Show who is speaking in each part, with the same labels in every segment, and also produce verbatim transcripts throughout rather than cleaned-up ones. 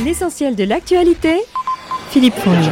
Speaker 1: L'essentiel de l'actualité, Philippe Fournier.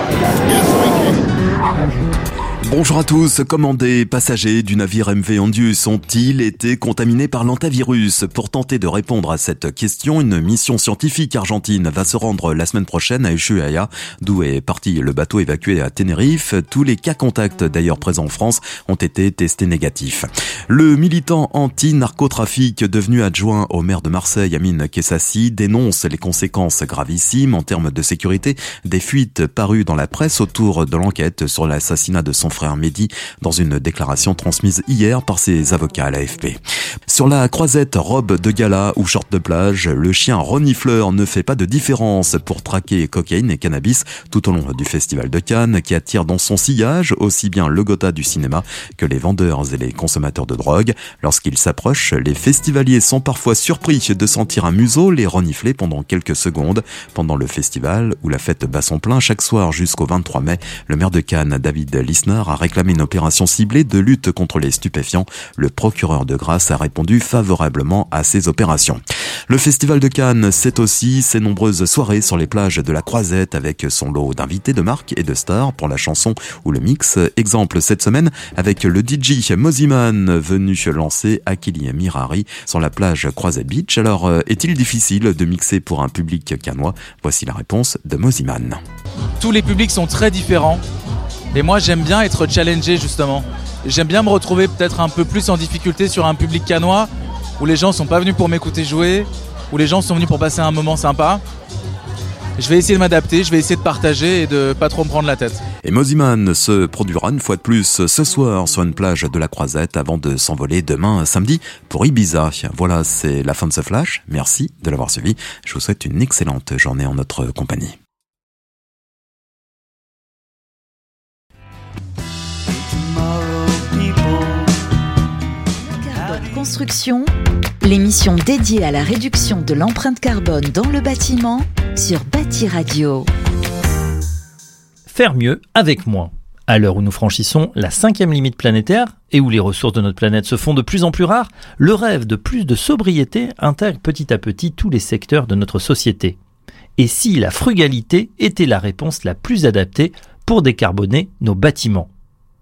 Speaker 2: Bonjour à tous. Comment des passagers du navire M V Ondius ont-ils été contaminés par l'hantavirus? Pour tenter de répondre à cette question, une mission scientifique argentine va se rendre la semaine prochaine à Ushuaia, d'où est parti le bateau évacué à Tenerife. Tous les cas contacts d'ailleurs présents en France ont été testés négatifs. Le militant anti-narcotrafic devenu adjoint au maire de Marseille, Amine Kessassi, dénonce les conséquences gravissimes en termes de sécurité des fuites parues dans la presse autour de l'enquête sur l'assassinat de son frère Mehdi dans une déclaration transmise hier par ses avocats à l'A F P. Sur la croisette robe de gala ou short de plage, le chien renifleur ne fait pas de différence pour traquer cocaïne et cannabis tout au long du festival de Cannes qui attire dans son sillage aussi bien le Gotha du cinéma que les vendeurs et les consommateurs de drogue. Lorsqu'ils s'approchent, les festivaliers sont parfois surpris de sentir un museau les renifler pendant quelques secondes. Pendant le festival où la fête bat son plein chaque soir jusqu'au vingt-trois mai, le maire de Cannes, David Lisnard, a réclamé une opération ciblée de lutte contre les stupéfiants. Le procureur de Grasse a répondu favorablement à ces opérations. Le festival de Cannes, c'est aussi ses nombreuses soirées sur les plages de la Croisette avec son lot d'invités de marque et de stars pour la chanson ou le mix. Exemple cette semaine avec le D J Mosiman venu lancer Akili Mirari sur la plage Croisette Beach. Alors, est-il difficile de mixer pour un public cannois? Voici la réponse de Mosiman.
Speaker 3: Tous les publics sont très différents. Et moi, j'aime bien être challengé, justement. J'aime bien me retrouver peut-être un peu plus en difficulté sur un public cannois, où les gens sont pas venus pour m'écouter jouer, où les gens sont venus pour passer un moment sympa. Je vais essayer de m'adapter, je vais essayer de partager et de pas trop me prendre la tête.
Speaker 2: Et Mosiman se produira une fois de plus ce soir sur une plage de la Croisette avant de s'envoler demain samedi pour Ibiza. Voilà, c'est la fin de ce flash. Merci de l'avoir suivi. Je vous souhaite une excellente journée en notre compagnie.
Speaker 4: Construction, l'émission dédiée à la réduction de l'empreinte carbone dans le bâtiment sur Bâti Radio.
Speaker 5: Faire mieux avec moins. À l'heure où nous franchissons la cinquième limite planétaire et où les ressources de notre planète se font de plus en plus rares, le rêve de plus de sobriété intègre petit à petit tous les secteurs de notre société. Et si la frugalité était la réponse la plus adaptée pour décarboner nos bâtiments?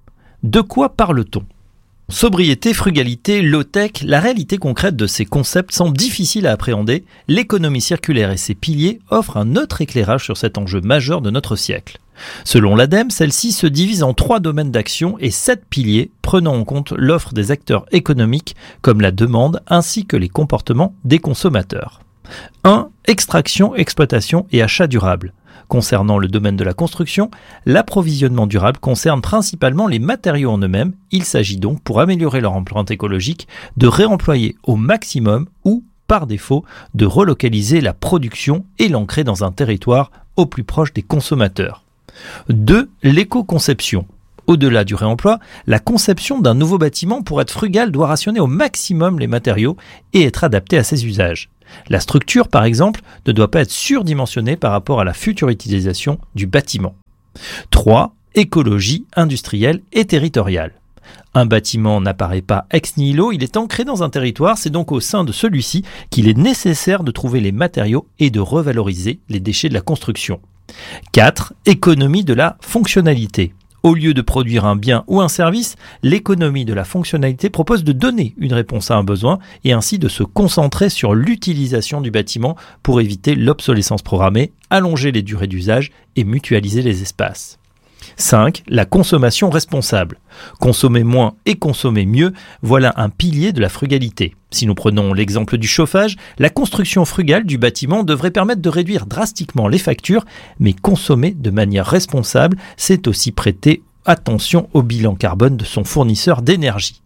Speaker 5: De quoi parle-t-on? Sobriété, frugalité, low-tech, la réalité concrète de ces concepts semble difficile à appréhender. L'économie circulaire et ses piliers offrent un autre éclairage sur cet enjeu majeur de notre siècle. Selon l'ADEME, celle-ci se divise en trois domaines d'action et sept piliers, prenant en compte l'offre des acteurs économiques comme la demande ainsi que les comportements des consommateurs. un. Extraction, exploitation et achat durable. Concernant le domaine de la construction, l'approvisionnement durable concerne principalement les matériaux en eux-mêmes. Il s'agit donc, pour améliorer leur empreinte écologique, de réemployer au maximum ou, par défaut, de relocaliser la production et l'ancrer dans un territoire au plus proche des consommateurs. deux. L'éco-conception. Au-delà du réemploi, la conception d'un nouveau bâtiment pour être frugal doit rationner au maximum les matériaux et être adapté à ses usages. La structure, par exemple, ne doit pas être surdimensionnée par rapport à la future utilisation du bâtiment. trois. Écologie industrielle et territoriale. Un bâtiment n'apparaît pas ex nihilo, il est ancré dans un territoire, c'est donc au sein de celui-ci qu'il est nécessaire de trouver les matériaux et de revaloriser les déchets de la construction. quatre. Économie de la fonctionnalité. Au lieu de produire un bien ou un service, l'économie de la fonctionnalité propose de donner une réponse à un besoin et ainsi de se concentrer sur l'utilisation du bâtiment pour éviter l'obsolescence programmée, allonger les durées d'usage et mutualiser les espaces. cinq. La consommation responsable. Consommer moins et consommer mieux, voilà un pilier de la frugalité. Si nous prenons l'exemple du chauffage, la construction frugale du bâtiment devrait permettre de réduire drastiquement les factures, mais consommer de manière responsable, c'est aussi prêter attention au bilan carbone de son fournisseur d'énergie.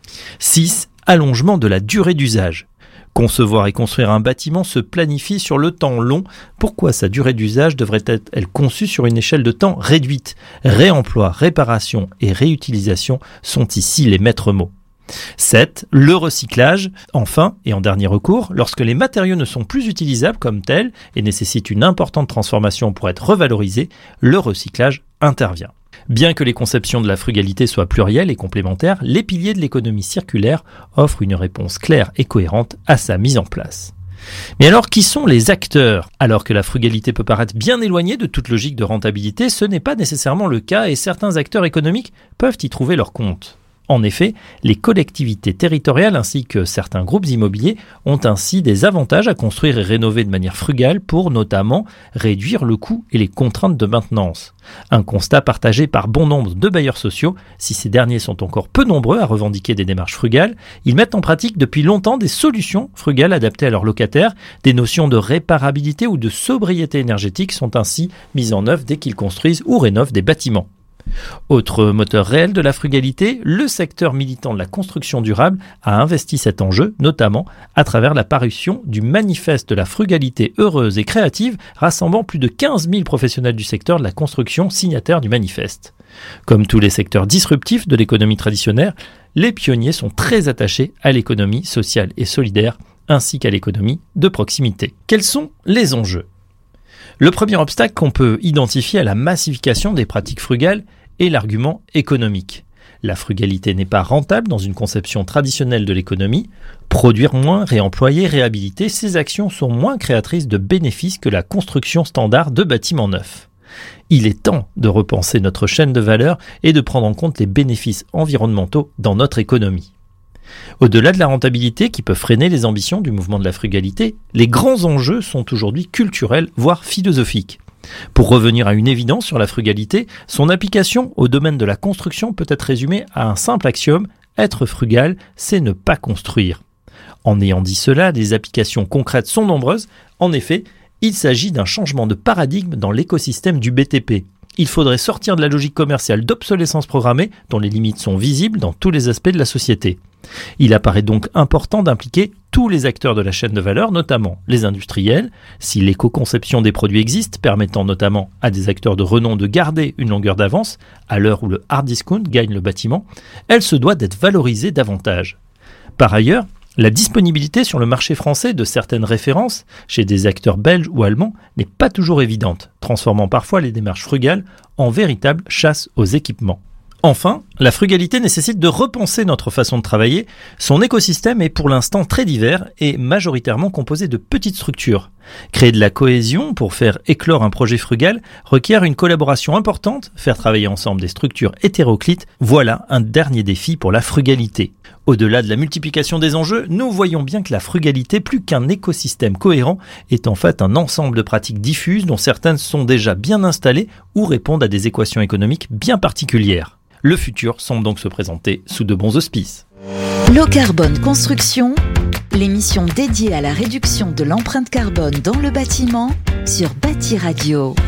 Speaker 5: six. Allongement de la durée d'usage. Concevoir et construire un bâtiment se planifie sur le temps long. Pourquoi sa durée d'usage devrait être elle conçue sur une échelle de temps réduite? Réemploi, réparation et réutilisation sont ici les maîtres mots. sept. Le recyclage. Enfin, et en dernier recours, lorsque les matériaux ne sont plus utilisables comme tels et nécessitent une importante transformation pour être revalorisés, le recyclage intervient. Bien que les conceptions de la frugalité soient plurielles et complémentaires, les piliers de l'économie circulaire offrent une réponse claire et cohérente à sa mise en place. Mais alors, qui sont les acteurs ? Alors que la frugalité peut paraître bien éloignée de toute logique de rentabilité, ce n'est pas nécessairement le cas et certains acteurs économiques peuvent y trouver leur compte. En effet, les collectivités territoriales ainsi que certains groupes immobiliers ont ainsi des avantages à construire et rénover de manière frugale pour notamment réduire le coût et les contraintes de maintenance. Un constat partagé par bon nombre de bailleurs sociaux. Si ces derniers sont encore peu nombreux à revendiquer des démarches frugales, ils mettent en pratique depuis longtemps des solutions frugales adaptées à leurs locataires. Des notions de réparabilité ou de sobriété énergétique sont ainsi mises en œuvre dès qu'ils construisent ou rénovent des bâtiments. Autre moteur réel de la frugalité, le secteur militant de la construction durable a investi cet enjeu, notamment à travers la parution du manifeste de la frugalité heureuse et créative, rassemblant plus de quinze mille professionnels du secteur de la construction signataires du manifeste. Comme tous les secteurs disruptifs de l'économie traditionnelle, les pionniers sont très attachés à l'économie sociale et solidaire, ainsi qu'à l'économie de proximité. Quels sont les enjeux ? Le premier obstacle qu'on peut identifier à la massification des pratiques frugales est l'argument économique. La frugalité n'est pas rentable dans une conception traditionnelle de l'économie. Produire moins, réemployer, réhabiliter, ces actions sont moins créatrices de bénéfices que la construction standard de bâtiments neufs. Il est temps de repenser notre chaîne de valeur et de prendre en compte les bénéfices environnementaux dans notre économie. Au-delà de la rentabilité qui peut freiner les ambitions du mouvement de la frugalité, les grands enjeux sont aujourd'hui culturels, voire philosophiques. Pour revenir à une évidence sur la frugalité, son application au domaine de la construction peut être résumée à un simple axiome: être frugal, c'est ne pas construire. En ayant dit cela, les applications concrètes sont nombreuses. En effet, il s'agit d'un changement de paradigme dans l'écosystème du B T P. Il faudrait sortir de la logique commerciale d'obsolescence programmée, dont les limites sont visibles dans tous les aspects de la société. Il apparaît donc important d'impliquer tous les acteurs de la chaîne de valeur, notamment les industriels. Si l'éco-conception des produits existe, permettant notamment à des acteurs de renom de garder une longueur d'avance, à l'heure où le hard discount gagne le bâtiment, elle se doit d'être valorisée davantage. Par ailleurs, la disponibilité sur le marché français de certaines références chez des acteurs belges ou allemands n'est pas toujours évidente, transformant parfois les démarches frugales en véritable chasse aux équipements. Enfin, la frugalité nécessite de repenser notre façon de travailler. Son écosystème est pour l'instant très divers et majoritairement composé de petites structures. Créer de la cohésion pour faire éclore un projet frugal requiert une collaboration importante, faire travailler ensemble des structures hétéroclites, voilà un dernier défi pour la frugalité. Au-delà de la multiplication des enjeux, nous voyons bien que la frugalité, plus qu'un écosystème cohérent, est en fait un ensemble de pratiques diffuses dont certaines sont déjà bien installées ou répondent à des équations économiques bien particulières. Le futur semble donc se présenter sous de bons auspices.
Speaker 4: Low Carbone Construction, l'émission dédiée à la réduction de l'empreinte carbone dans le bâtiment sur Bâti Radio.